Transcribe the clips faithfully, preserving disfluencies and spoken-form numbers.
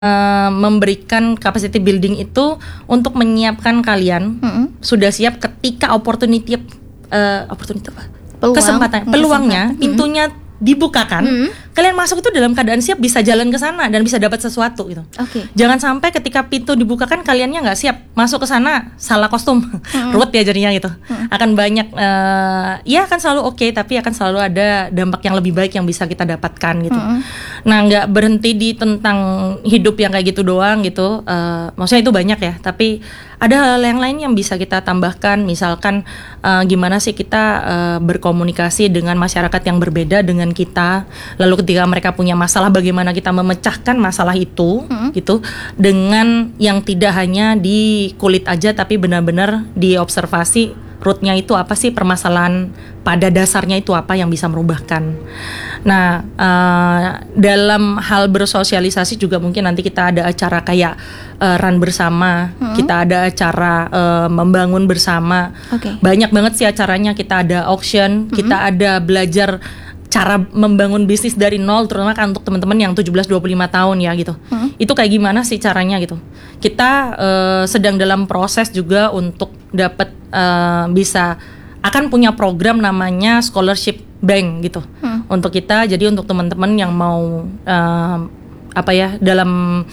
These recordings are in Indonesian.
Uh, memberikan capacity building itu untuk menyiapkan kalian mm-hmm. sudah siap ketika opportunity uh, opportunity apa? Peluang, kesempatan peluangnya kesempatan. pintunya mm-hmm. dibukakan, mm-hmm. kalian masuk itu dalam keadaan siap bisa jalan ke sana dan bisa dapat sesuatu gitu. Okay. Jangan sampai ketika pintu dibukakan kaliannya nggak siap masuk ke sana salah kostum, mm-hmm. ruwet ya jadinya gitu. Mm-hmm. Akan banyak, uh, ya akan selalu oke, okay, tapi akan selalu ada dampak yang lebih baik yang bisa kita dapatkan gitu. Mm-hmm. Nah nggak berhenti di tentang hidup yang kayak gitu doang gitu. Uh, maksudnya itu banyak ya, tapi ada hal yang lain yang bisa kita tambahkan. Misalkan uh, gimana sih kita uh, berkomunikasi dengan masyarakat yang berbeda dengan kita. Lalu ketika mereka punya masalah, bagaimana kita memecahkan masalah itu, hmm. gitu, dengan yang tidak hanya di kulit aja, tapi benar-benar diobservasi rootnya itu apa sih, permasalahan pada dasarnya itu apa yang bisa merubahkan. Nah, uh, dalam hal bersosialisasi juga mungkin nanti kita ada acara kayak uh, run bersama, hmm. kita ada acara uh, membangun bersama. Okay. Banyak banget sih acaranya. Kita ada auction, hmm. kita ada belajar cara membangun bisnis dari nol, terutama kan untuk teman-teman yang tujuh belas dua puluh lima tahun ya gitu. Hmm. Itu kayak gimana sih caranya gitu. Kita uh, sedang dalam proses juga untuk dapat uh, bisa akan punya program namanya scholarship bank gitu. Hmm. Untuk kita, jadi untuk teman-teman yang mau uh, apa ya, dalam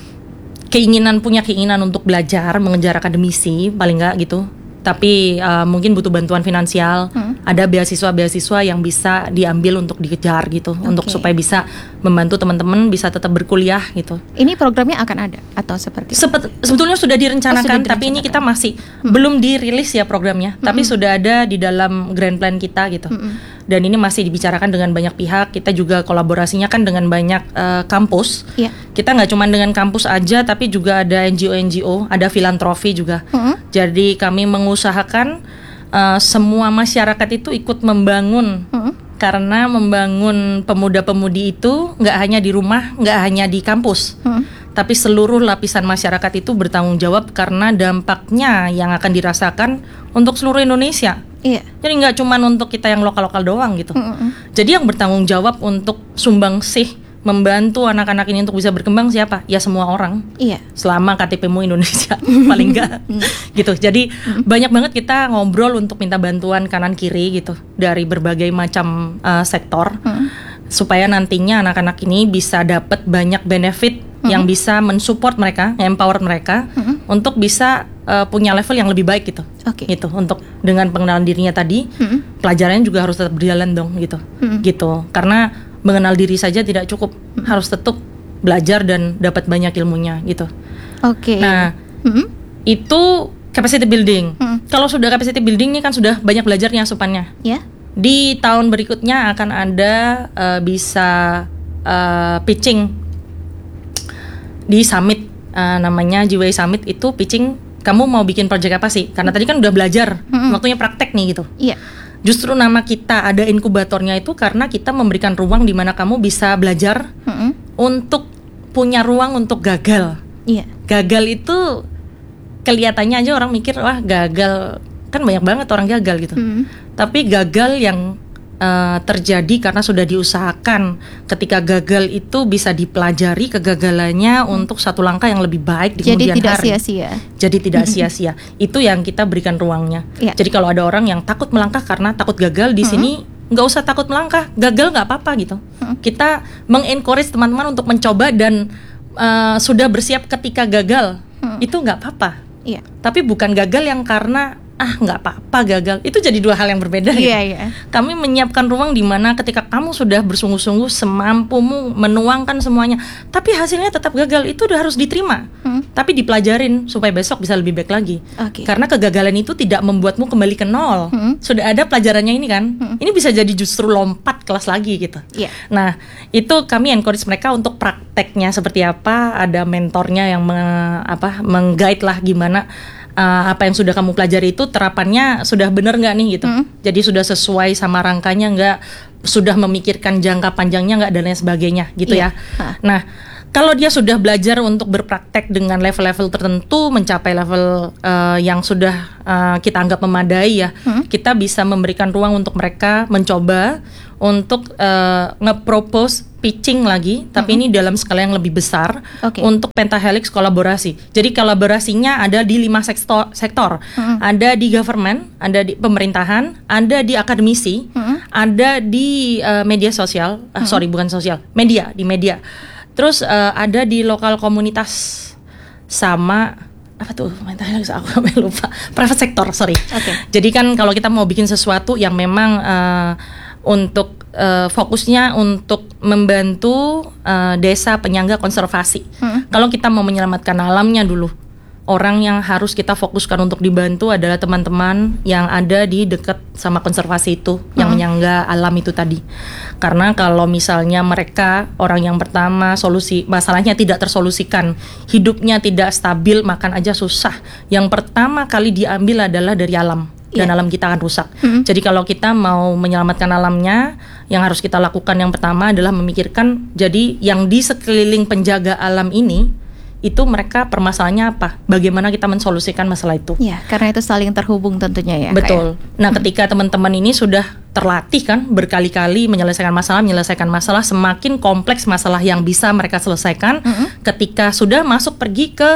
keinginan punya keinginan untuk belajar, mengejar akademisi paling enggak gitu. Tapi uh, mungkin butuh bantuan finansial, hmm. ada beasiswa-beasiswa yang bisa diambil untuk dikejar gitu, okay. untuk supaya bisa membantu teman-teman bisa tetap berkuliah gitu. Ini programnya akan ada atau seperti Sepet, sebetulnya sudah direncanakan, oh, sudah direncanakan, tapi ini kita masih hmm. belum dirilis ya programnya, hmm. tapi sudah ada di dalam grand plan kita gitu. Hmm. Dan ini masih dibicarakan dengan banyak pihak. Kita juga kolaborasinya kan dengan banyak uh, kampus. Yeah. Kita nggak cuma dengan kampus aja, tapi juga ada N G O N G O, ada filantropi juga. Hmm. Jadi kami mengusahakan uh, semua masyarakat itu ikut membangun. Hmm. Karena membangun pemuda-pemudi itu nggak hanya di rumah, nggak hanya di kampus, hmm. tapi seluruh lapisan masyarakat itu bertanggung jawab karena dampaknya yang akan dirasakan untuk seluruh Indonesia. Iya. Jadi nggak cuma untuk kita yang lokal-lokal doang gitu. Mm-hmm. Jadi yang bertanggung jawab untuk sumbangsih membantu anak-anak ini untuk bisa berkembang siapa? Ya semua orang. Iya. Selama K T P-mu Indonesia paling enggak gitu. Jadi mm-hmm. banyak banget kita ngobrol untuk minta bantuan kanan kiri gitu dari berbagai macam uh, sektor, mm-hmm. supaya nantinya anak-anak ini bisa dapat banyak benefit mm-hmm. yang bisa mensupport mereka, empower mereka mm-hmm. untuk bisa uh, punya level yang lebih baik gitu. Okay. Gitu. Untuk dengan pengenalan dirinya tadi, mm-hmm. pelajarannya juga harus tetap berjalan dong gitu. Mm-hmm. Gitu. Karena mengenal diri saja tidak cukup, mm-hmm. harus tetap belajar dan dapat banyak ilmunya gitu. Oke. Okay. Nah, mm-hmm. itu capacity building. Mm-hmm. Kalau sudah capacity building ini kan sudah banyak belajarnya asupannya. Ya. Yeah. Di tahun berikutnya akan ada uh, bisa uh, pitching di summit, uh, namanya G W I Summit. Itu pitching, kamu mau bikin project apa sih? Karena tadi kan udah belajar, mm-hmm. waktunya praktek nih gitu. Iya. Yeah. Justru nama kita ada inkubatornya itu karena kita memberikan ruang di mana kamu bisa belajar, mm-hmm. untuk punya ruang untuk gagal. Iya. Gagal itu kelihatannya aja orang mikir, wah gagal, kan banyak banget orang gagal gitu. Mm-hmm. Tapi gagal yang uh, terjadi karena sudah diusahakan. Ketika gagal itu bisa dipelajari kegagalannya, hmm. untuk satu langkah yang lebih baik di Jadi kemudian hari. Jadi tidak sia-sia. Jadi tidak sia-sia. Itu yang kita berikan ruangnya. Ya. Jadi kalau ada orang yang takut melangkah karena takut gagal di hmm. sini, nggak usah takut melangkah. Gagal nggak apa-apa gitu. Hmm. Kita mengencourage teman-teman untuk mencoba dan uh, sudah bersiap ketika gagal. Hmm. Itu nggak apa-apa. Ya. Tapi bukan gagal yang karena ah nggak apa-apa gagal, itu jadi dua hal yang berbeda. Iya, gitu. iya. Kami menyiapkan ruang di mana ketika kamu sudah bersungguh-sungguh semampumu menuangkan semuanya, tapi hasilnya tetap gagal, itu udah harus diterima, hmm. tapi dipelajarin supaya besok bisa lebih baik lagi. Okay. Karena kegagalan itu tidak membuatmu kembali ke nol, hmm. sudah ada pelajarannya ini kan, hmm. ini bisa jadi justru lompat kelas lagi gitu. Yeah. Nah itu kami encourage mereka untuk prakteknya seperti apa, ada mentornya yang me, apa meng-guide lah gimana. Uh, apa yang sudah kamu pelajari itu terapannya sudah benar nggak nih gitu, mm. jadi sudah sesuai sama rangkanya nggak, sudah memikirkan jangka panjangnya nggak dan lain sebagainya gitu yeah. ya. Huh. Nah kalau dia sudah belajar untuk berpraktek dengan level-level tertentu, mencapai level uh, yang sudah uh, kita anggap memadai ya, mm. kita bisa memberikan ruang untuk mereka mencoba untuk uh, nge-propose pitching lagi, tapi mm-hmm. ini dalam skala yang lebih besar okay. untuk pentahelix kolaborasi. Jadi kolaborasinya ada di lima sektor, sektor. Mm-hmm. Ada di government, ada di pemerintahan, ada di akademisi, mm-hmm. ada di uh, media sosial, uh, mm-hmm. sorry bukan sosial, media, di media. Terus uh, ada di lokal komunitas sama apa tuh pentahelix aku lupa, private sector, sorry. Okay. Jadi kan kalau kita mau bikin sesuatu yang memang uh, untuk uh, fokusnya untuk membantu uh, desa penyangga konservasi. Hmm. Kalau kita mau menyelamatkan alamnya dulu, orang yang harus kita fokuskan untuk dibantu adalah teman-teman yang ada di dekat sama konservasi itu, hmm. yang menyangga alam itu tadi. Karena kalau misalnya mereka orang yang pertama solusi masalahnya tidak tersolusikan, hidupnya tidak stabil, makan aja susah. Yang pertama kali diambil adalah dari alam. Dan yeah. alam kita akan rusak. Mm-hmm. Jadi kalau kita mau menyelamatkan alamnya, yang harus kita lakukan yang pertama adalah memikirkan, jadi yang di sekeliling penjaga alam ini, itu mereka permasalahannya apa? Bagaimana kita mensolusikan masalah itu? Ya, karena itu saling terhubung tentunya ya. Betul. Kayak. Nah, ketika teman-teman ini sudah terlatih kan berkali-kali menyelesaikan masalah, menyelesaikan masalah, semakin kompleks masalah yang bisa mereka selesaikan. Mm-hmm. Ketika sudah masuk pergi ke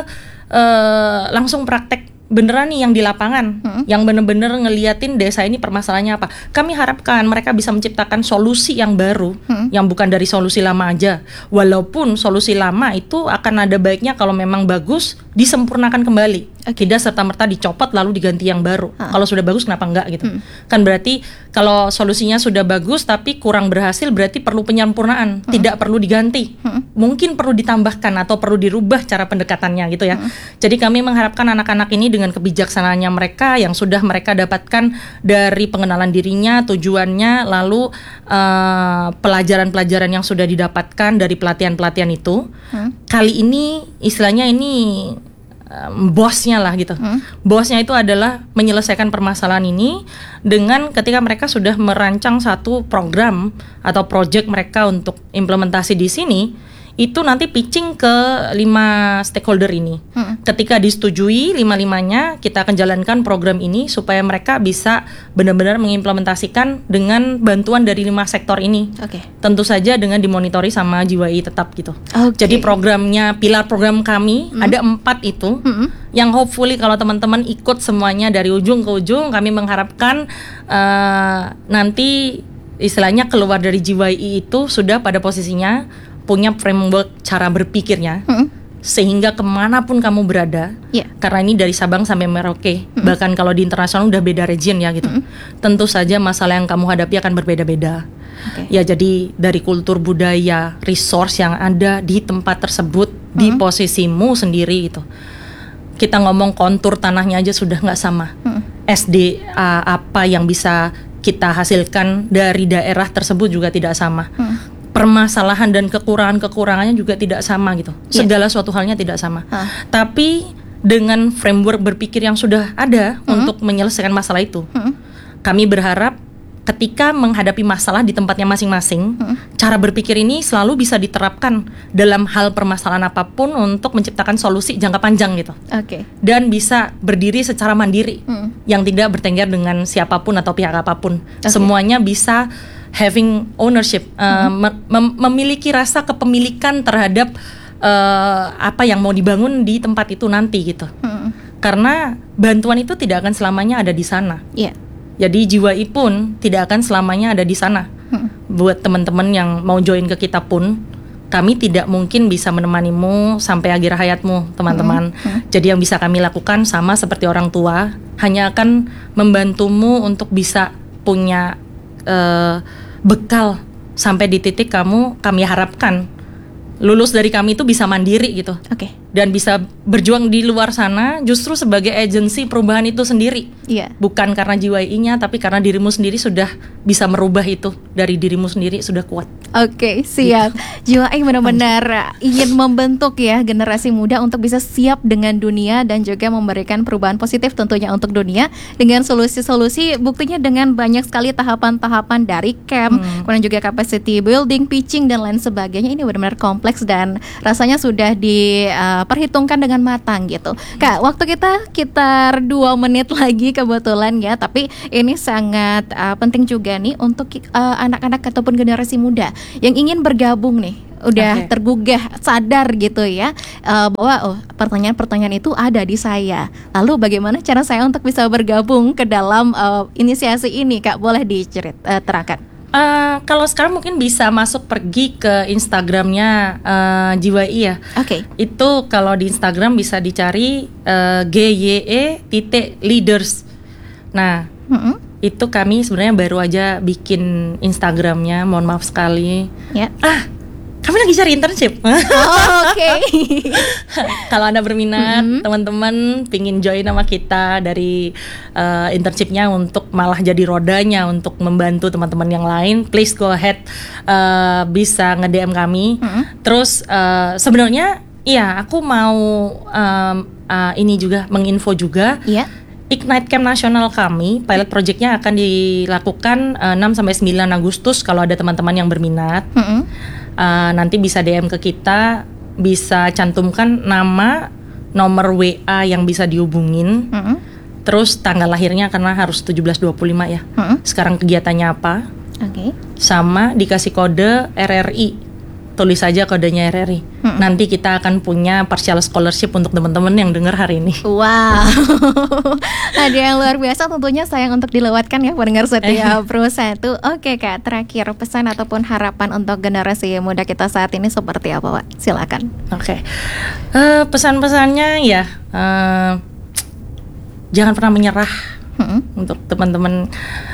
uh, langsung praktek beneran nih yang di lapangan, hmm. yang bener-bener ngeliatin desa ini permasalahannya apa. Kami harapkan mereka bisa menciptakan solusi yang baru, hmm. yang bukan dari solusi lama aja. Walaupun solusi lama itu akan ada baiknya kalau memang bagus disempurnakan kembali. Okay. Tidak serta-merta dicopot lalu diganti yang baru. Ha. Kalau sudah bagus kenapa enggak gitu. Hmm. Kan berarti kalau solusinya sudah bagus tapi kurang berhasil berarti perlu penyempurnaan, hmm. tidak perlu diganti. Hmm. Mungkin perlu ditambahkan atau perlu dirubah cara pendekatannya gitu ya. Hmm. Jadi kami mengharapkan anak-anak ini dengan kebijaksanaannya mereka yang sudah mereka dapatkan dari pengenalan dirinya, tujuannya, lalu uh, pelajaran-pelajaran yang sudah didapatkan dari pelatihan-pelatihan itu. Hmm. Kali ini istilahnya ini Um, bosnya lah gitu. Hmm. Bosnya itu adalah menyelesaikan permasalahan ini dengan ketika mereka sudah merancang satu program atau project mereka untuk implementasi di sini, itu nanti pitching ke lima stakeholder ini. Hmm. Ketika disetujui lima-limanya, kita akan jalankan program ini supaya mereka bisa benar-benar mengimplementasikan dengan bantuan dari lima sektor ini. Okay. Tentu saja dengan dimonitori sama J W I tetap gitu. Okay. Jadi programnya, pilar program kami hmm. ada empat itu, hmm. yang hopefully kalau teman-teman ikut semuanya dari ujung ke ujung, kami mengharapkan uh, nanti istilahnya keluar dari J W I itu sudah pada posisinya punya framework cara berpikirnya, hmm. sehingga kemanapun kamu berada, yeah. karena ini dari Sabang sampai Merauke, hmm. bahkan kalau di internasional udah beda region ya gitu. Hmm. Tentu saja masalah yang kamu hadapi akan berbeda-beda. Okay. Ya jadi dari kultur budaya, resource yang ada di tempat tersebut, hmm. di posisimu sendiri itu. Kita ngomong kontur tanahnya aja sudah nggak sama. Hmm. S D A apa yang bisa kita hasilkan dari daerah tersebut juga tidak sama. Hmm. Permasalahan dan kekurangan-kekurangannya juga tidak sama gitu. Yeah. Segala suatu halnya tidak sama. Huh. Tapi dengan framework berpikir yang sudah ada hmm. untuk menyelesaikan masalah itu, hmm. kami berharap ketika menghadapi masalah di tempatnya masing-masing, hmm. cara berpikir ini selalu bisa diterapkan dalam hal permasalahan apapun untuk menciptakan solusi jangka panjang gitu. Okay. Dan bisa berdiri secara mandiri, hmm. yang tidak bertengger dengan siapapun atau pihak apapun. Okay. Semuanya bisa having ownership, uh, mm-hmm. mem- memiliki rasa kepemilikan terhadap uh, apa yang mau dibangun di tempat itu nanti gitu. Mm-hmm. Karena bantuan itu tidak akan selamanya ada di sana. Yeah. Jadi J W I pun tidak akan selamanya ada di sana. Mm-hmm. Buat teman-teman yang mau join ke kita pun, kami tidak mungkin bisa menemanimu sampai akhir hayatmu, teman-teman. Mm-hmm. Jadi yang bisa kami lakukan sama seperti orang tua, hanya akan membantumu untuk bisa punya uh, bekal sampai di titik kamu, kami harapkan lulus dari kami itu bisa mandiri gitu. Oke. Okay. Dan bisa berjuang di luar sana justru sebagai agensi perubahan itu sendiri. Iya. Yeah. Bukan karena J W I-nya tapi karena dirimu sendiri sudah bisa merubah itu, dari dirimu sendiri sudah kuat. Oke, okay, siap. Gitu. J W I benar-benar ingin membentuk ya generasi muda untuk bisa siap dengan dunia dan juga memberikan perubahan positif tentunya untuk dunia dengan solusi-solusi, buktinya dengan banyak sekali tahapan-tahapan dari camp, hmm. kemudian juga capacity building, pitching dan lain sebagainya. Ini benar-benar kompleks dan rasanya sudah di uh, perhitungkan dengan matang gitu. Kak, waktu kita sekitar dua menit lagi kebetulan ya, tapi ini sangat uh, penting juga nih untuk uh, anak-anak ataupun generasi muda yang ingin bergabung nih, udah okay. tergugah, sadar gitu ya, uh, bahwa oh pertanyaan-pertanyaan itu ada di saya. Lalu bagaimana cara saya untuk bisa bergabung ke dalam uh, inisiasi ini, Kak? Boleh dicerit, uh, terangkan. Uh, kalau sekarang mungkin bisa masuk pergi ke Instagramnya uh, J Y I ya. Oke. Okay. Itu kalau di Instagram bisa dicari uh, G Y E titik leaders. Nah, mm-hmm. itu kami sebenarnya baru aja bikin Instagramnya. Mohon maaf sekali. Ya. Yeah. Ah. Kami lagi cari internship. Oh, oke. Okay. Kalau Anda berminat, mm-hmm. teman-teman pingin join sama kita dari uh, internshipnya untuk malah jadi rodanya untuk membantu teman-teman yang lain, please go ahead, uh, bisa nge-D M kami. Mm-hmm. Terus uh, sebenarnya, iya aku mau um, uh, ini juga menginfo juga. Yeah. Ignite Camp nasional kami, pilot projectnya akan dilakukan uh, enam sampai sembilan Agustus kalau ada teman-teman yang berminat. Mm-hmm. Uh, nanti bisa D M ke kita, bisa cantumkan nama, nomor W A yang bisa dihubungin, mm-hmm. terus tanggal lahirnya karena harus tujuh belas dua puluh lima ya. Mm-hmm. Sekarang kegiatannya apa? Oke. Okay. Sama dikasih kode R R I. Tulis saja kodenya R R I. Hmm. Nanti kita akan punya partial scholarship untuk teman-teman yang dengar hari ini. Wow. Ada yang luar biasa, tentunya sayang untuk dilewatkan ya pendengar setia Pro satu. Oke Kak, terakhir pesan ataupun harapan untuk generasi muda kita saat ini seperti apa, Pak? Silakan. Oke. Okay. Uh, pesan-pesannya ya uh, jangan pernah menyerah. Hmm. Untuk teman-teman,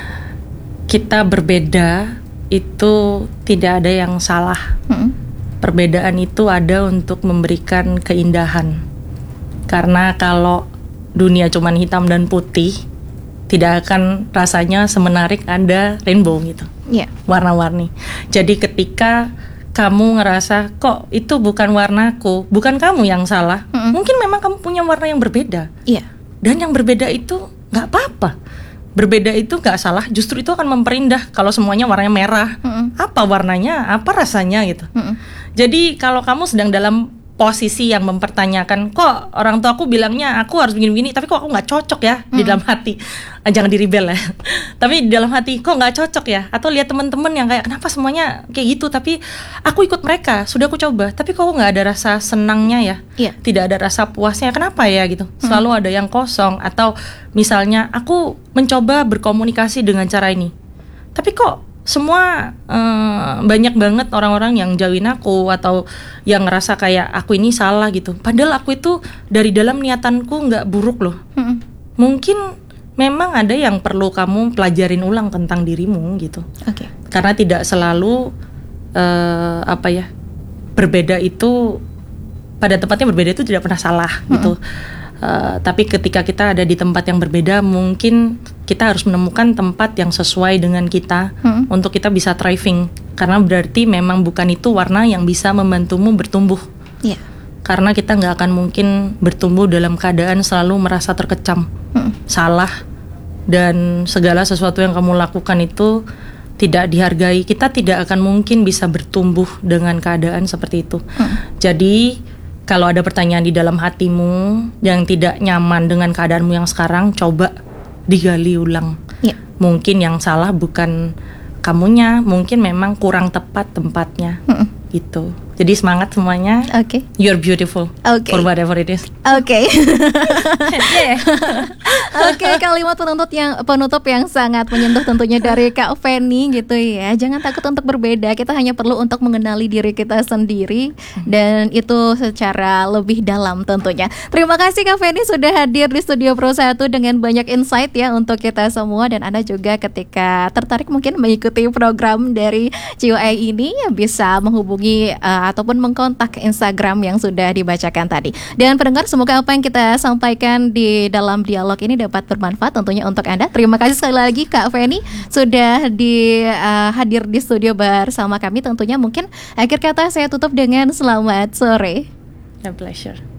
kita berbeda itu tidak ada yang salah. Hmm. Perbedaan itu ada untuk memberikan keindahan. Karena kalau dunia cuma hitam dan putih, tidak akan rasanya semenarik ada rainbow gitu. Yeah. Warna-warni. Jadi ketika kamu ngerasa kok itu bukan warnaku, bukan kamu yang salah. Hmm. Mungkin memang kamu punya warna yang berbeda. Yeah. Dan yang berbeda itu nggak apa-apa. Berbeda itu gak salah, justru itu akan memperindah. Kalau semuanya warnanya merah, mm-mm. apa warnanya, apa rasanya gitu. Mm-mm. Jadi kalau kamu sedang dalam posisi yang mempertanyakan, kok orang tua aku bilangnya aku harus begini-begini, tapi kok aku gak cocok ya, mm-mm. di dalam hati. ah, Jangan diribel ya. Tapi di dalam hati, kok gak cocok ya. Atau lihat teman-teman yang kayak, kenapa semuanya kayak gitu, tapi aku ikut mereka, sudah aku coba, tapi kok gak ada rasa senangnya ya, yeah. tidak ada rasa puasnya, kenapa ya gitu. Selalu mm-hmm. ada yang kosong. Atau misalnya aku mencoba berkomunikasi dengan cara ini, tapi kok semua eh, banyak banget orang-orang yang jauhin aku atau yang ngerasa kayak aku ini salah gitu. Padahal aku itu dari dalam niatanku nggak buruk loh. Mm-hmm. Mungkin memang ada yang perlu kamu pelajarin ulang tentang dirimu gitu. Oke. Okay. Karena tidak selalu eh, apa ya, berbeda itu pada tempatnya berbeda itu tidak pernah salah. Mm-hmm. gitu. Uh, tapi ketika kita ada di tempat yang berbeda, mungkin kita harus menemukan tempat yang sesuai dengan kita hmm. untuk kita bisa thriving. Karena berarti memang bukan itu warna yang bisa membantumu bertumbuh. Yeah. Karena kita nggak akan mungkin bertumbuh dalam keadaan selalu merasa terkecam, hmm. salah, dan segala sesuatu yang kamu lakukan itu tidak dihargai. Kita tidak akan mungkin bisa bertumbuh dengan keadaan seperti itu. Hmm. Jadi kalau ada pertanyaan di dalam hatimu yang tidak nyaman dengan keadaanmu yang sekarang, coba digali ulang. Ya. Mungkin yang salah bukan kamunya, mungkin memang kurang tepat tempatnya. Mm-mm. Gitu. Jadi semangat semuanya. Oke. Okay. You're beautiful. Oke. Okay. For whatever it is. Oke. Okay. Oke, okay, kalimat penutup yang penutup yang sangat menyentuh tentunya dari Kak Feni gitu ya. Jangan takut untuk berbeda. Kita hanya perlu untuk mengenali diri kita sendiri dan itu secara lebih dalam tentunya. Terima kasih Kak Feni sudah hadir di Studio Pro satu dengan banyak insight ya untuk kita semua, dan Anda juga ketika tertarik mungkin mengikuti program dari J Y I ini bisa menghubungi uh, ataupun mengkontak Instagram yang sudah dibacakan tadi. Dan pendengar, semoga apa yang kita sampaikan di dalam dialog ini dapat bermanfaat tentunya untuk Anda. Terima kasih sekali lagi Kak Feni sudah di uh, hadir di studio bersama kami. Tentunya mungkin akhir kata saya tutup dengan selamat sore. A pleasure.